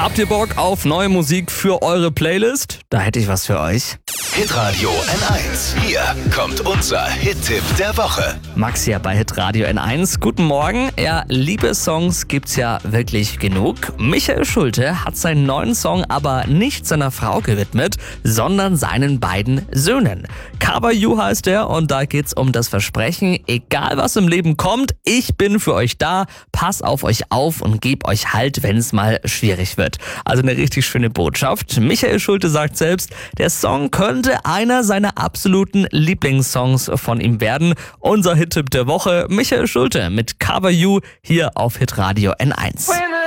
Habt ihr Bock auf neue Musik für eure Playlist? Da hätte ich was für euch. Hitradio N1. Hier kommt unser Hit-Tipp der Woche. Max hier bei Hitradio N1. Guten Morgen. Ja, Liebessongs gibt's ja wirklich genug. Michael Schulte hat seinen neuen Song aber nicht seiner Frau gewidmet, sondern seinen beiden Söhnen. Cover You heißt er und da geht's um das Versprechen, egal was im Leben kommt, ich bin für euch da, pass auf euch auf und geb euch Halt, wenn es mal schwierig wird. Also eine richtig schöne Botschaft. Michael Schulte sagt selbst, der Song könnte einer seiner absoluten Lieblingssongs von ihm werden. Unser Hit-Tipp der Woche, Michael Schulte mit Cover You hier auf Hitradio N1.